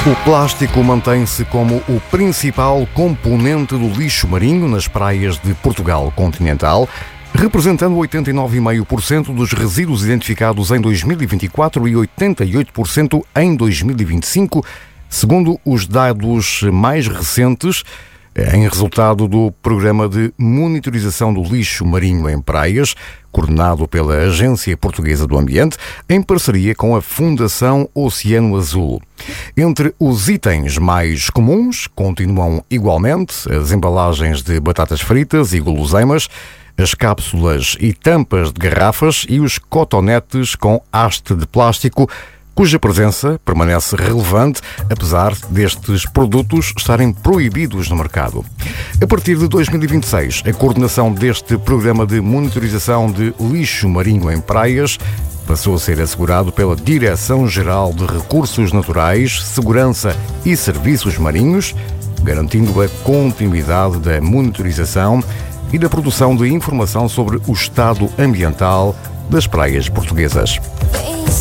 O plástico mantém-se como o principal componente do lixo marinho nas praias de Portugal continental, representando 89,5% dos resíduos identificados em 2024 e 88% em 2025, segundo os dados mais recentes, em resultado do Programa de Monitorização do Lixo Marinho em Praias, coordenado pela Agência Portuguesa do Ambiente, em parceria com a Fundação Oceano Azul. Entre os itens mais comuns continuam igualmente as embalagens de batatas fritas e guloseimas, as cápsulas e tampas de garrafas e os cotonetes com haste de plástico, cuja presença permanece relevante, apesar destes produtos estarem proibidos no mercado. A partir de 2026, a coordenação deste programa de monitorização de lixo marinho em praias passou a ser assegurado pela Direção-Geral de Recursos Naturais, Segurança e Serviços Marinhos, garantindo a continuidade da monitorização e da produção de informação sobre o estado ambiental das praias portuguesas.